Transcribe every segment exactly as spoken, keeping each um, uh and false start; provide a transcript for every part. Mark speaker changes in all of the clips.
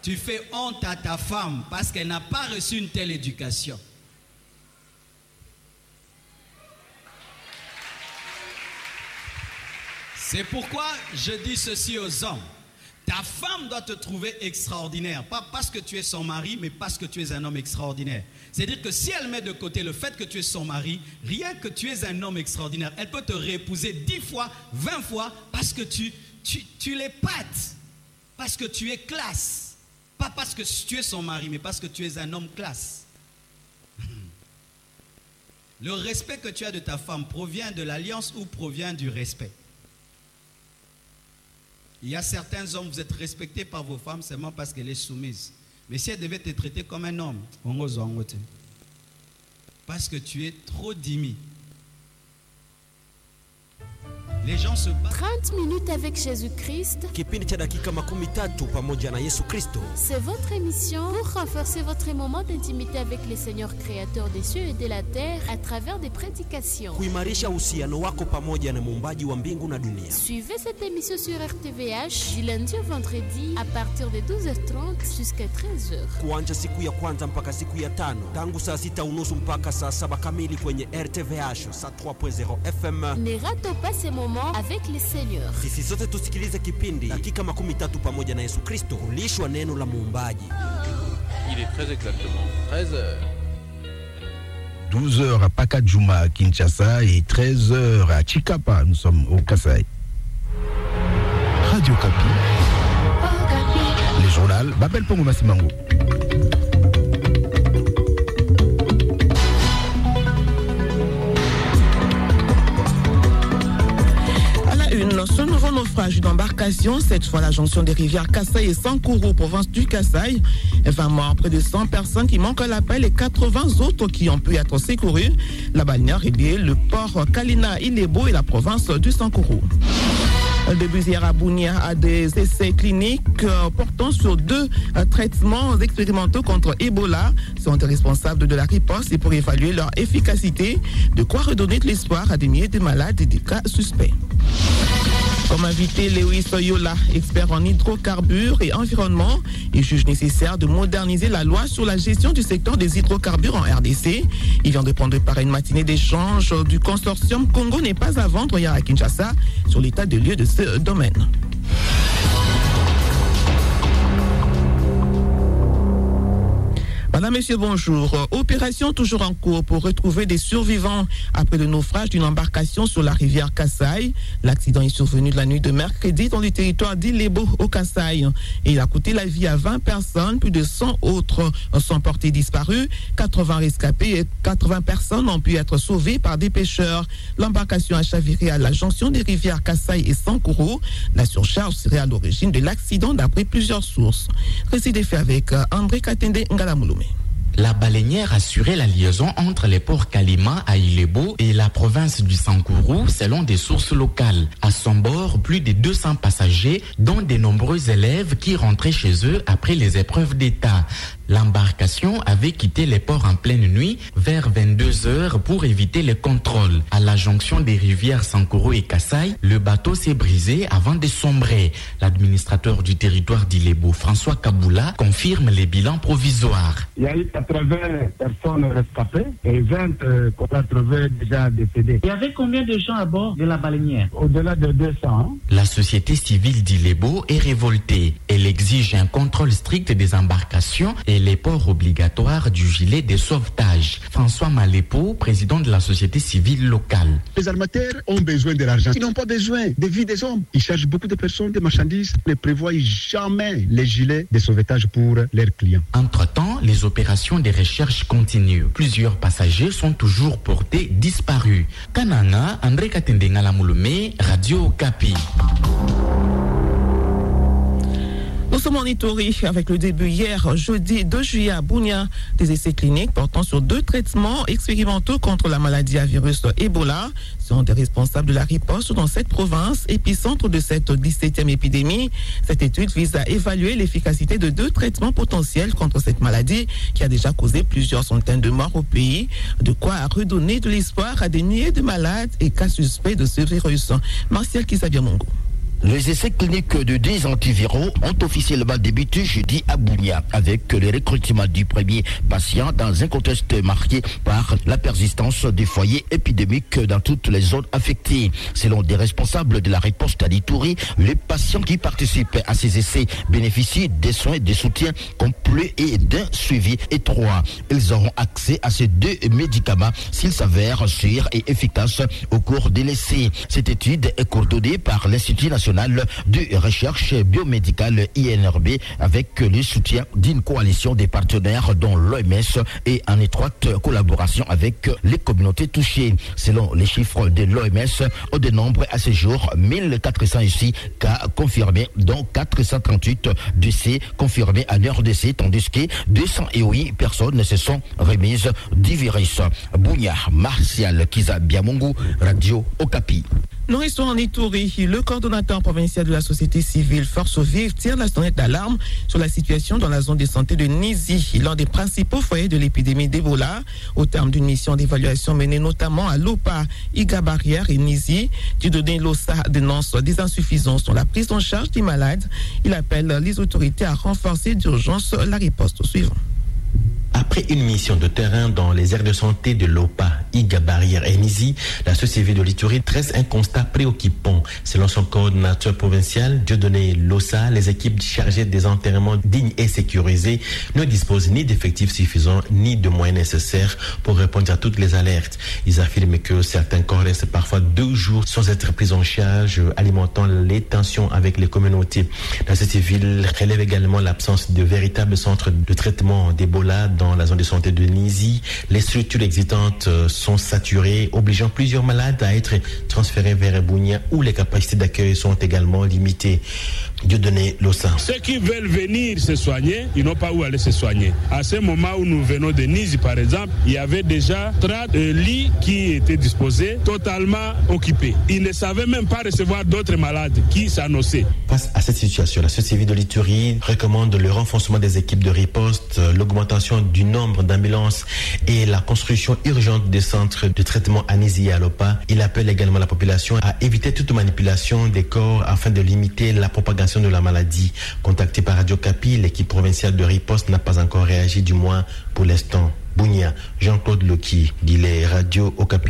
Speaker 1: tu fais honte à ta femme parce qu'elle n'a pas reçu une telle éducation. C'est pourquoi je dis ceci aux hommes. Ta femme doit te trouver extraordinaire. Pas parce que tu es son mari, mais parce que tu es un homme extraordinaire. C'est-à-dire que si elle met de côté le fait que tu es son mari, rien que tu es un homme extraordinaire, elle peut te réépouser dix fois, vingt fois, parce que tu, tu, tu l'épates. Parce que tu es classe. Pas parce que tu es son mari, mais parce que tu es un homme classe. Le respect que tu as de ta femme provient de l'alliance ou provient du respect? Il y a certains hommes, vous êtes respectés par vos femmes seulement parce qu'elle est soumise. Mais si elle devait te traiter comme un homme, parce que tu es trop dimi. Les gens se battent.
Speaker 2: trente minutes avec Jésus-Christ. C'est votre émission pour renforcer votre moment d'intimité avec le Seigneur créateur des cieux et de la terre à travers des prédications. Suivez cette émission sur R T V H du lundi au vendredi à partir de douze heures trente jusqu'à treize heures. Ne ratez pas ces moments avec le Seigneur.
Speaker 3: Sisi sote tusikilize kipindi dakika makumi tatu pamoja na Yesu Kristo kulishwa neno la muumbaji.
Speaker 4: Il est très exactement treize heures.
Speaker 5: douze heures à Pakajuma à Kinshasa et treize heures à Chikapa. Nous sommes au Kasaï. Radio Kapi. Les journaux Babel Pongo Masimango.
Speaker 6: Ce nouveau naufrage d'embarcation, cette fois la jonction des rivières Kasaï et Sankourou, province du Kasaï. vingt morts, près de cent personnes qui manquent à l'appel et quatre-vingts autres qui ont pu être secourus. La balnéaire est liée, le port Kalina, Ilebo et la province du Sankourou. De Buzière à Bounia a des essais cliniques euh, portant sur deux euh, traitements expérimentaux contre Ebola. Sont responsables de la riposte et pour évaluer leur efficacité, de quoi redonner de l'espoir à des milliers de malades et des cas suspects. Comme invité, Lewis Yola, expert en hydrocarbures et environnement, il juge nécessaire de moderniser la loi sur la gestion du secteur des hydrocarbures en R D C. Il vient de prendre part à une matinée d'échange du consortium Congo n'est pas à vendre hier à Kinshasa sur l'état de lieu de ce domaine. Madame, Monsieur, bonjour. Opération toujours en cours pour retrouver des survivants après le naufrage d'une embarcation sur la rivière Kasaï. L'accident est survenu la nuit de mercredi dans le territoire d'Ilebo au Kasaï. Et il a coûté la vie à vingt personnes, plus de cent autres sont portés disparus. quatre-vingts rescapés et quatre-vingts personnes ont pu être sauvées par des pêcheurs. L'embarcation a chaviré à la jonction des rivières Kasaï et Sankourou. La surcharge serait à l'origine de l'accident d'après plusieurs sources. Récit des faits avec André Katende Ngalamouloumé.
Speaker 7: La baleinière assurait la liaison entre les ports Kalima à Ilebo et la province du Sankourou selon des sources locales. À son bord, plus de deux cents passagers, dont de nombreux élèves qui rentraient chez eux après les épreuves d'État. L'embarcation avait quitté les ports en pleine nuit vers vingt-deux heures pour éviter les contrôles. À la jonction des rivières Sankourou et Kasaï, le bateau s'est brisé avant de sombrer. L'administrateur du territoire d'Ilebo, François Kaboula, confirme les bilans provisoires.
Speaker 8: Il y a eu quatre-vingts personnes rescapées et vingt euh, qu'on a trouvé déjà décédées. Il y avait combien de gens à bord de la baleinière? Au-delà de deux cents. Hein?
Speaker 7: La société civile d'Ilebo est révoltée. Elle exige un contrôle strict des embarcations et les ports obligatoires du gilet de sauvetage. François Malépo, président de la société civile locale.
Speaker 9: Les armateurs ont besoin de l'argent. Ils n'ont pas besoin de vie des hommes. Ils cherchent beaucoup de personnes, des marchandises. Ils ne prévoient jamais les gilets de sauvetage pour leurs clients.
Speaker 7: Entre-temps, les opérations de recherche continuent. Plusieurs passagers sont toujours portés disparus. Kananga, André Katendengala Mouloumé, Radio Okapi.
Speaker 6: Nous sommes en Ituri avec le début hier, jeudi deux juillet à Bounia, des essais cliniques portant sur deux traitements expérimentaux contre la maladie à virus Ebola. Ce sont des responsables de la riposte dans cette province, épicentre de cette dix-septième épidémie. Cette étude vise à évaluer l'efficacité de deux traitements potentiels contre cette maladie qui a déjà causé plusieurs centaines de morts au pays. De quoi redonner de l'espoir à des milliers de malades et cas suspects de ce virus. Martial Kisabiamongo.
Speaker 10: Les essais cliniques de dix antiviraux ont officiellement débuté jeudi à Bunia, avec le recrutement du premier patient dans un contexte marqué par la persistance des foyers épidémiques dans toutes les zones affectées. Selon des responsables de la riposte à l'Ituri, les patients qui participent à ces essais bénéficient des soins, des soutiens complets et d'un suivi étroit. Ils auront accès à ces deux médicaments s'ils s'avèrent sûrs et efficaces au cours de l'essai. Cette étude est coordonnée par l'Institut national de recherche biomédicale I N R B avec le soutien d'une coalition des partenaires dont l'O M S est en étroite collaboration avec les communautés touchées. Selon les chiffres de l'O M S, on dénombre à ce jour mille quatre cent six cas confirmés, dont quatre cent trente-huit décès confirmés en R D C, tandis que deux cent huit personnes se sont remises du virus. Bunia, Martial Kiza Biamungu, Radio Okapi.
Speaker 6: Nous restons en Ituri. Le coordonnateur provincial de la société civile Force Vive tire la sonnette d'alarme sur la situation dans la zone de santé de Nizi, l'un des principaux foyers de l'épidémie d'Ebola. Au terme d'une mission d'évaluation menée notamment à Lopa, Iga Barrière et Nizi, Dieudonné Lossa dénonce des insuffisances dans la prise en charge des malades. Il appelle les autorités à renforcer d'urgence la riposte. Suivant.
Speaker 11: Après une mission de terrain dans les aires de santé de Lopa, Iga Barrière et Nizi, la société de l'Ituri dresse un constat préoccupant. Selon son coordinateur provincial, Dieudonné Lossa, les équipes chargées des enterrements dignes et sécurisés ne disposent ni d'effectifs suffisants ni de moyens nécessaires pour répondre à toutes les alertes. Ils affirment que certains corps restent parfois deux jours sans être pris en charge, alimentant les tensions avec les communautés. La société civile relève également l'absence de véritables centres de traitement d'Ebola dans la zone de santé de Nizi. Les structures existantes sont saturées, obligeant plusieurs malades à être transférés vers Bunia, où les capacités d'accueil sont également limitées. Dieudonné Lossa.
Speaker 12: Ceux qui veulent venir se soigner, ils n'ont pas où aller se soigner. À ce moment où nous venons de Nizi, par exemple, il y avait déjà trente lits qui étaient disposés, totalement occupés. Ils ne savaient même pas recevoir d'autres malades qui s'annonçaient.
Speaker 11: Face à cette situation, la société civile de l'Ituri recommande le renforcement des équipes de riposte, l'augmentation du nombre d'ambulances et la construction urgente des centres de traitement à Nizi et à Lopa. Il appelle également la population à éviter toute manipulation des corps afin de limiter la propagation de la maladie. Contacté par Radio Kapi, l'équipe provinciale de riposte n'a pas encore réagi, du moins pour l'instant. Bunia, Jean-Claude Loki, dit les Radio Okapi.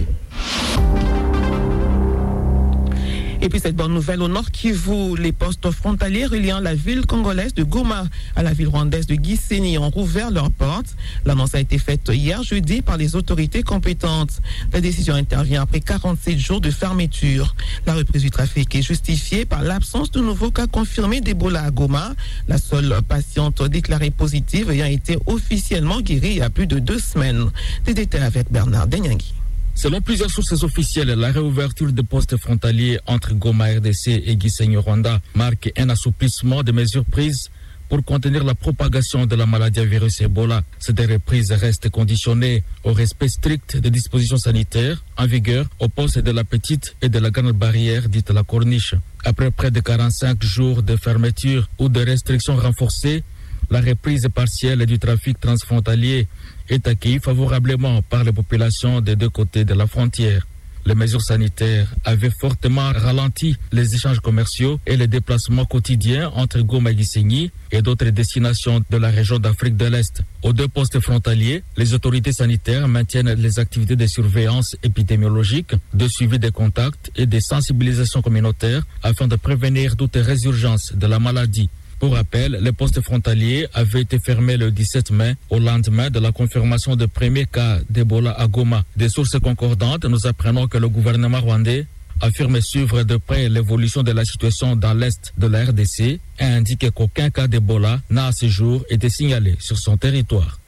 Speaker 6: Et puis cette bonne nouvelle au Nord Kivu, les postes frontaliers reliant la ville congolaise de Goma à la ville rwandaise de Gisenyi ont rouvert leurs portes. L'annonce a été faite hier jeudi par les autorités compétentes. La décision intervient après quarante-sept jours de fermeture. La reprise du trafic est justifiée par l'absence de nouveaux cas confirmés d'Ebola à Goma. La seule patiente déclarée positive ayant été officiellement guérie il y a plus de deux semaines. Des détails avec Bernard Denyangui.
Speaker 13: Selon plusieurs sources officielles, la réouverture des postes frontaliers entre Goma R D C et Gisenyi Rwanda marque un assouplissement des mesures prises pour contenir la propagation de la maladie à virus Ebola. Cette reprise reste conditionnée au respect strict des dispositions sanitaires en vigueur au poste de la petite et de la grande barrière dite la corniche. Après près de quarante-cinq jours de fermeture ou de restrictions renforcées, la reprise partielle du trafic transfrontalier est accueillie favorablement par les populations des deux côtés de la frontière. Les mesures sanitaires avaient fortement ralenti les échanges commerciaux et les déplacements quotidiens entre Goma et Gisenyi et d'autres destinations de la région d'Afrique de l'Est. Aux deux postes frontaliers, les autorités sanitaires maintiennent les activités de surveillance épidémiologique, de suivi des contacts et de sensibilisation communautaire afin de prévenir toute résurgence de la maladie. Pour rappel, les postes frontaliers avaient été fermés le dix-sept mai au lendemain de la confirmation des premiers cas d'Ebola à Goma. Des sources concordantes, nous apprenons que le gouvernement rwandais affirme suivre de près l'évolution de la situation dans l'est de la R D C et indique qu'aucun cas d'Ebola n'a à ce jour été signalé sur son territoire.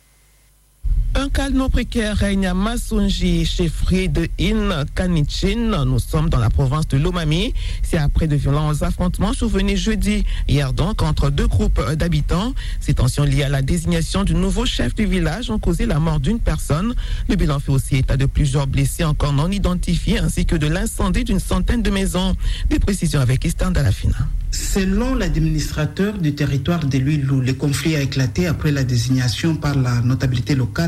Speaker 6: Un calme précaire règne à Masonji, chefferie de In Kanichin. Nous sommes dans la province de Lomami. C'est après de violents affrontements survenus jeudi, hier donc, entre deux groupes d'habitants. Ces tensions liées à la désignation du nouveau chef du village ont causé la mort d'une personne. Le bilan fait aussi état de plusieurs blessés encore non identifiés, ainsi que de l'incendie d'une centaine de maisons. Des précisions avec Istan Dalafina.
Speaker 14: Selon l'administrateur du territoire de l'Uilou, le conflit a éclaté après la désignation par la notabilité locale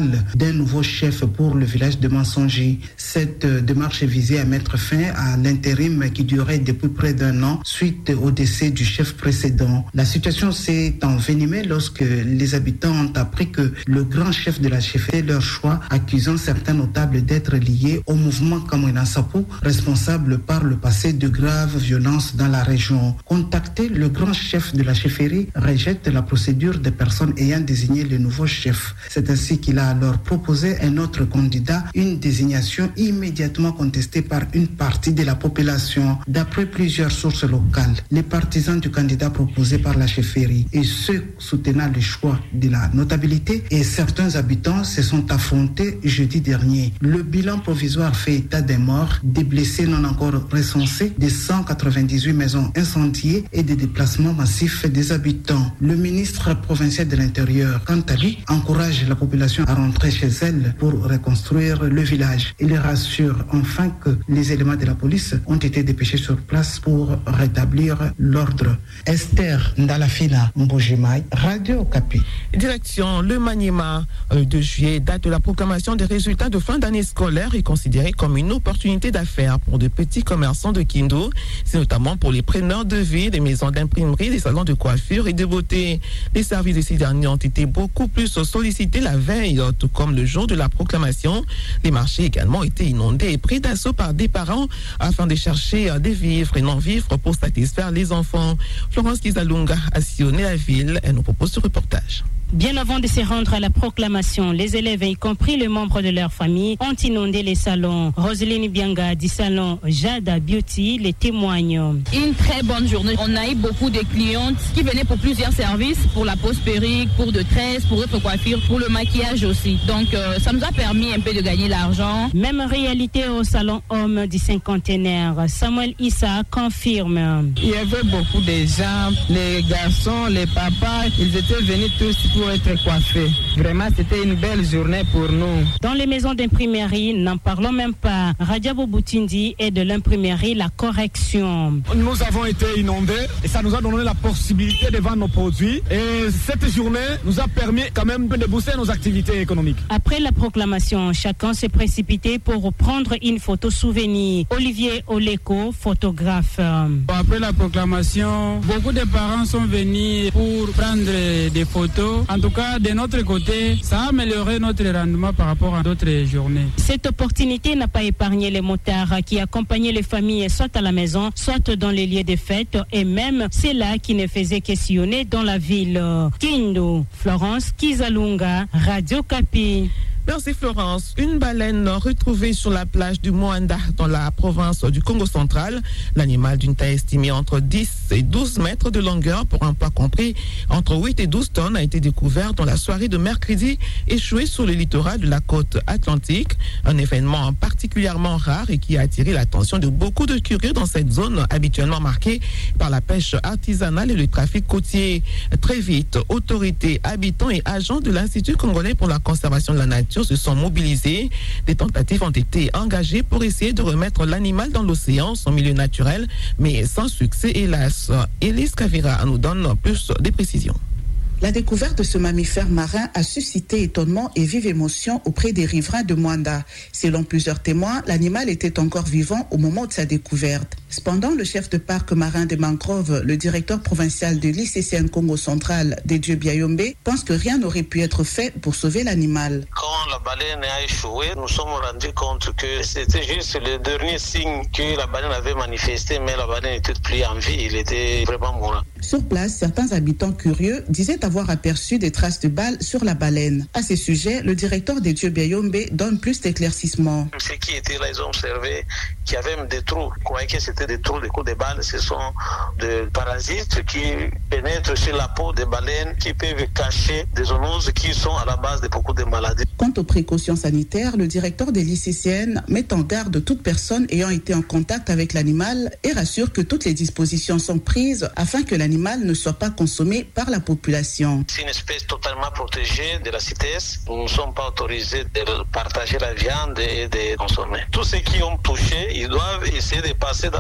Speaker 14: local d'un nouveau chef pour le village de Mensongi. Cette démarche visait à mettre fin à l'intérim qui durait depuis près d'un an suite au décès du chef précédent. La situation s'est envenimée lorsque les habitants ont appris que le grand chef de la chefferie leur choix, accusant certains notables d'être liés au mouvement Kamwina Sapu, responsable par le passé de graves violences dans la région. Contacté, le grand chef de la chefferie rejette la procédure des personnes ayant désigné le nouveau chef. C'est ainsi qu'il a alors proposé un autre candidat, une désignation immédiatement contestée par une partie de la population. D'après plusieurs sources locales, les partisans du candidat proposé par la chefferie et ceux soutenant le choix de la notabilité et certains habitants se sont affrontés jeudi dernier. Le bilan provisoire fait état des morts, des blessés non encore recensés, de cent quatre-vingt-dix-huit maisons incendiées et des déplacements massifs des habitants. Le ministre provincial de l'Intérieur, quant à lui, encourage la population à rentrer chez elle pour reconstruire le village. Il rassure enfin que les éléments de la police ont été dépêchés sur place pour rétablir l'ordre. Esther Ndalafina Mbojimai, Radio Okapi.
Speaker 6: Direction le Maniema, le deux juillet, date de la proclamation des résultats de fin d'année scolaire, est considérée comme une opportunité d'affaires pour de petits commerçants de Kindu. C'est notamment pour les preneurs de vie, des maisons d'imprimerie, des salons de coiffure et de beauté. Les services de ces derniers ont été beaucoup plus sollicités la veille, tout comme le jour de la proclamation. Les marchés également étaient inondés et pris d'assaut par des parents afin de chercher des vivres et non-vivres pour satisfaire les enfants. Florence Kizalunga a sillonné la ville et nous propose ce reportage.
Speaker 15: Bien avant de se rendre à la proclamation, les élèves, y compris les membres de leur famille, ont inondé les salons. Roselyne Bianga du salon Jada Beauty les témoigne.
Speaker 16: Une très bonne journée. On a eu beaucoup de clientes qui venaient pour plusieurs services, pour la pose perruque, pour de tresses, pour autre coiffure, pour le maquillage aussi. Donc euh, ça nous a permis un peu de gagner l'argent.
Speaker 15: Même réalité au salon homme du cinquantenaire. Samuel Issa confirme.
Speaker 17: Il y avait beaucoup de gens, les garçons, les papas, ils étaient venus tous pour pour être coiffés. Vraiment, c'était une belle journée pour nous.
Speaker 15: Dans les maisons d'imprimerie, n'en parlons même pas. Radiabo Boutindi est de l'imprimerie La Correction.
Speaker 18: Nous avons été inondés et ça nous a donné la possibilité de vendre nos produits. Et cette journée nous a permis quand même de booster nos activités économiques.
Speaker 15: Après la proclamation, chacun s'est précipité pour prendre une photo souvenir. Olivier Oleko, photographe.
Speaker 19: Après la proclamation, beaucoup de parents sont venus pour prendre des photos. En tout cas, de notre côté, ça a amélioré notre rendement par rapport à d'autres journées.
Speaker 15: Cette opportunité n'a pas épargné les motards qui accompagnaient les familles soit à la maison, soit dans les lieux de fête, et même ceux-là qui ne faisaient que sillonner dans la ville. Kindu, Florence Kizalunga, Radio Kapi.
Speaker 6: Merci Florence. Une baleine retrouvée sur la plage du Moanda dans la province du Congo central. L'animal d'une taille estimée entre dix et douze mètres de longueur pour un poids compris entre huit et douze tonnes a été découvert dans la soirée de mercredi, échoué sur le littoral de la côte atlantique. Un événement particulièrement rare et qui a attiré l'attention de beaucoup de curieux dans cette zone habituellement marquée par la pêche artisanale et le trafic côtier. Très vite, autorités, habitants et agents de l'Institut congolais pour la conservation de la nature se sont mobilisés. Des tentatives ont été engagées pour essayer de remettre l'animal dans l'océan, son milieu naturel, mais sans succès, hélas. Élise Kavira nous donne plus de précisions.
Speaker 20: La découverte de ce mammifère marin a suscité étonnement et vive émotion auprès des riverains de Moanda. Selon plusieurs témoins, l'animal était encore vivant au moment de sa découverte. Cependant, le chef de parc marin des mangroves, le directeur provincial de l'I C C N Congo central, Dédieu Biayombe, pense que rien n'aurait pu être fait pour sauver l'animal.
Speaker 21: Quand la baleine a échoué, nous sommes rendus compte que c'était juste le dernier signe que la baleine avait manifesté, mais la baleine n'était plus en vie, il était vraiment mort.
Speaker 20: Sur place, certains habitants curieux disaient avoir aperçu des traces de balles sur la baleine. À ce sujet, le directeur des Dieu Biayombe donne plus d'éclaircissements.
Speaker 21: Ceux qui étaient là, ils ont observé qu'il y avait même des trous. Ils croyaient que c'était des trous, des coups de balles. Ce sont des parasites qui pénètrent sur la peau des baleines, qui peuvent cacher des zoonoses qui sont à la base de beaucoup de maladies.
Speaker 20: Quant aux précautions sanitaires, le directeur de l'I C C N met en garde toute personne ayant été en contact avec l'animal et rassure que toutes les dispositions sont prises afin que l'animal ne soit pas consommé par la population.
Speaker 21: C'est une espèce totalement protégée de la C I T E S. Nous ne sommes pas autorisés de partager la viande et de consommer. Tous ceux qui ont touché, ils doivent essayer de passer dans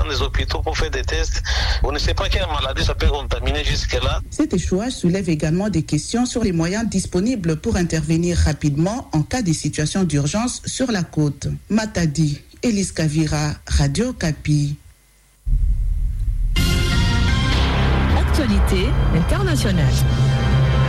Speaker 21: les hôpitaux pour faire des tests. On ne sait pas quelle maladie ça peut contaminer jusque-là.
Speaker 20: Cet échouage soulève également des questions sur les moyens disponibles pour intervenir rapidement en cas de situation d'urgence sur la côte. Matadi, Elise Kavira, Radio Kapi.
Speaker 1: Actualité internationale.